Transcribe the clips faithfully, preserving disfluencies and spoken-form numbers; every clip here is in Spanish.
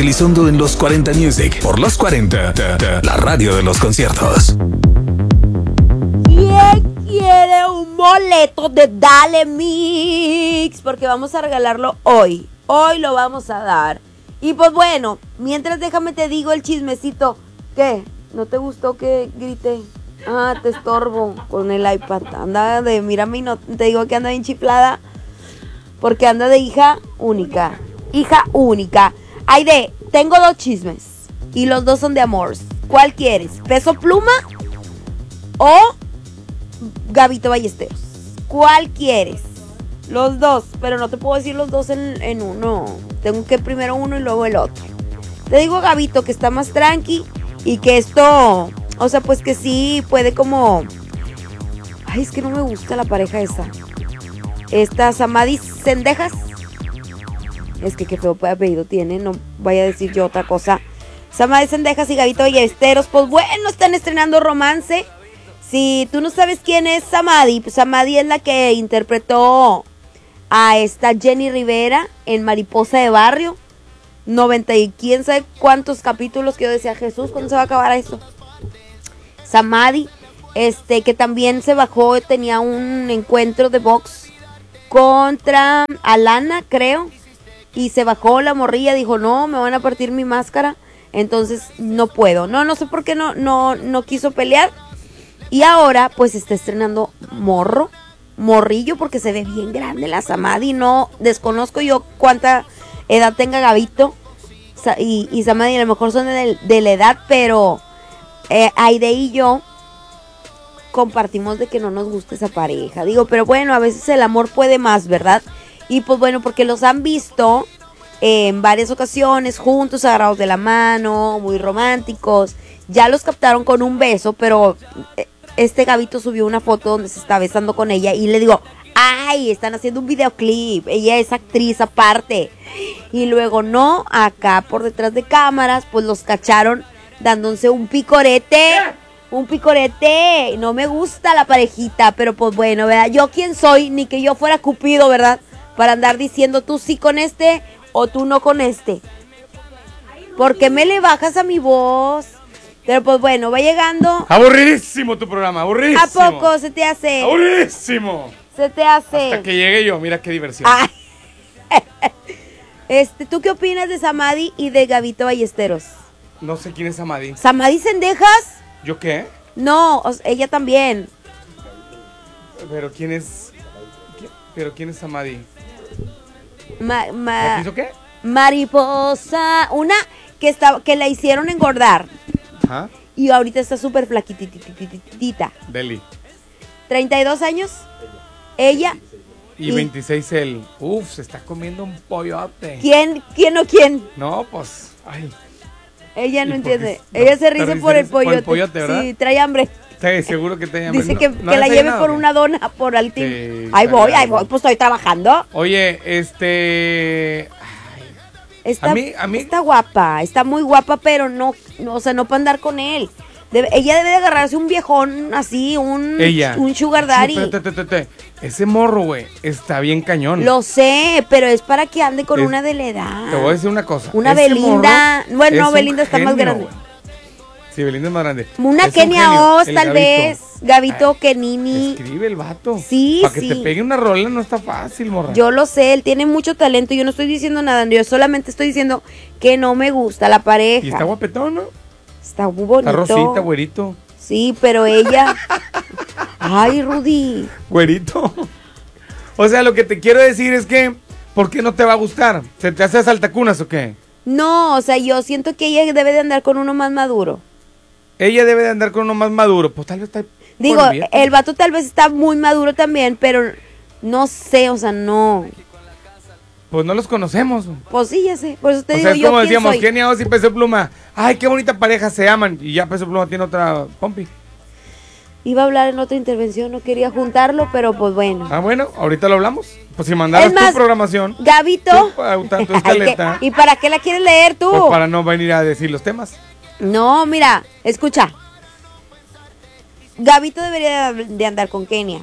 Elizondo en los cuarenta Music por los cuarenta, la radio de los conciertos. ¿Quién quiere un boleto de Dale Mix? Porque vamos a regalarlo hoy. Hoy lo vamos a dar. Y pues bueno, mientras déjame te digo el chismecito. ¿Qué? ¿No te gustó que grité? Ah, te estorbo con el iPad. Anda de, mírame y no te digo que anda bien chiflada. Porque anda de hija única. Hija única. Aide, tengo dos chismes. Y los dos son de amor. ¿Cuál quieres? ¿Peso Pluma o Gabito Ballesteros? ¿Cuál quieres? Los dos, pero no te puedo decir los dos en, en uno. Tengo que primero uno y luego el otro. Te digo Gabito que está más tranqui y que esto, o sea, pues que sí puede como... Ay, es que no me gusta la pareja esa. Estas Samadhi Cendejas. Es que qué feo apellido tiene, no vaya a decir yo otra cosa. Samadhi Cendejas y Gabito Ballesteros, pues bueno, están estrenando romance. Si tú no sabes quién es Samadhi, pues Samadhi es la que interpretó a esta Jenny Rivera en Mariposa de Barrio. noventa y quién sabe cuántos capítulos que yo decía, Jesús, ¿cuándo se va a acabar eso? Samadhi, este, que también se bajó, tenía un encuentro de box contra Alana, creo. Y se bajó la morrilla, dijo, no, me van a partir mi máscara. Entonces no puedo. No, no sé por qué no, no, no quiso pelear. Y ahora pues está estrenando morro, morrillo, porque se ve bien grande la Samadhi. No, desconozco yo cuánta edad tenga Gabito y, y Samadhi, a lo mejor son de, de la edad, pero eh, Aide y yo compartimos de que no nos gusta esa pareja. Digo, pero bueno, a veces el amor puede más, ¿verdad? Y pues bueno, porque los han visto eh, en varias ocasiones juntos, agarrados de la mano, muy románticos. Ya los captaron con un beso, pero eh, este Gabito subió una foto donde se está besando con ella y le digo, ay, están haciendo un videoclip, ella es actriz aparte. Y luego no, acá por detrás de cámaras, pues los cacharon dándose un picorete, un picorete. No me gusta la parejita, pero pues bueno, ¿verdad? Yo quién soy, ni que yo fuera Cupido, ¿verdad? Para andar diciendo tú sí con este o tú no con este. ¿Por qué me le bajas a mi voz? Pero pues bueno, va llegando. Aburridísimo tu programa, aburridísimo. ¿A poco se te hace? Aburridísimo. Se te hace. Hasta que llegue yo, mira qué diversión. Ay. Este, ¿tú qué opinas de Samadhi y de Gabito Ballesteros? No sé quién es Samadhi. ¿Samadhi Cendejas? ¿Yo qué? No, o sea, ella también. Pero quién es. ¿Quién? Pero quién es Samadhi. Ma, ma, ¿Hizo qué? Mariposa, una que estaba, que la hicieron engordar. Ajá. Y ahorita está súper flaquitititita. Deli. treinta y dos años. Ella. Y, y veintiséis él. Uf, se está comiendo un pollote. ¿Quién? ¿Quién o quién? No, pues. Ay. Ella no entiende. No, Ella se ríe por el pollote. Por el pollote, ¿verdad? Sí, trae hambre. Sí, seguro que te hambre. Dice no, que, no que la lleve por ¿qué? una dona por al team. Sí, ahí voy, ahí claro. voy, pues estoy trabajando. Oye, este. Está, a mí, a mí... está guapa, está muy guapa, pero no, no o sea, no para andar con él. Debe, ella debe de agarrarse un viejón así, un, ella. un sugar daddy. Sí, te, te, te, te. Ese morro, güey, está bien cañón. Lo sé, pero es para que ande con es, una de la edad. Te voy a decir una cosa. Una Ese Belinda. Bueno, no, Belinda está genio, más grande. Wey. Sí, Belinda es más grande. Una es Kenia un Oz, tal Gabito. vez. Gabito, Ay, Kenini. Escribe el vato. Sí, Para que sí. te pegue una rola no está fácil, morra. Yo lo sé, él tiene mucho talento. Yo no estoy diciendo nada. Yo solamente estoy diciendo que no me gusta la pareja. Y está guapetón, ¿no? Está muy bonito. Está rosita, güerito. Sí, pero ella... Ay, Rudy. Güerito. O sea, lo que te quiero decir es que, ¿por qué no te va a gustar? ¿Se te hace saltacunas o qué? No, o sea, yo siento que ella debe de andar con uno más maduro. Ella debe de andar con uno más maduro. Pues tal vez está... Digo, el vato tal vez está muy maduro también, pero no sé, o sea, no. Pues no los conocemos. Pues sí, ya sé. Por eso te o digo sea, es yo como quién decíamos, soy. Kenia Oz y Peso Pluma. Ay, qué bonita pareja, se aman. Y ya Peso Pluma tiene otra pompi. Iba a hablar en otra intervención, no quería juntarlo, pero pues bueno. Ah, bueno, ahorita lo hablamos. Pues si mandaras Es más, tu programación. Gabito. Tu pauta, tu escaleta. ¿Y para qué la quieres leer tú? Pues para no venir a decir los temas. No, mira, escucha. Gabito debería de andar con Kenia.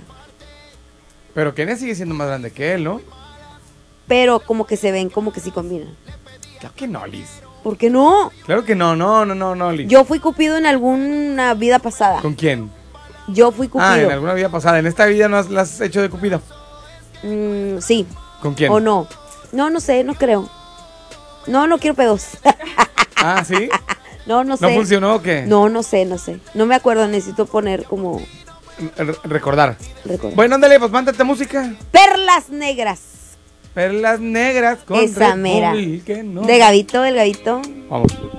Pero Kenia sigue siendo más grande que él, ¿no? Pero como que se ven, como que sí combinan. Claro que no, Liz. ¿Por qué no? Claro que no, no, no, no, no, Liz. Yo fui Cupido en alguna vida pasada. ¿Con quién? Yo fui Cupido. Ah, en alguna vida pasada. ¿En esta vida no has, la has hecho de Cupido? Mm, sí. ¿Con quién? ¿O no? No, no sé, no creo. No, no quiero pedos. Ah, ¿sí? No, no sé. ¿No funcionó o qué? No, no sé, no sé. No me acuerdo, necesito poner como... R- recordar. recordar. Bueno, ándale, pues mándate música. Perlas negras. Perlas negras con Esa Red mera. Bull, que no. De Gavito, el Gavito. Vamos.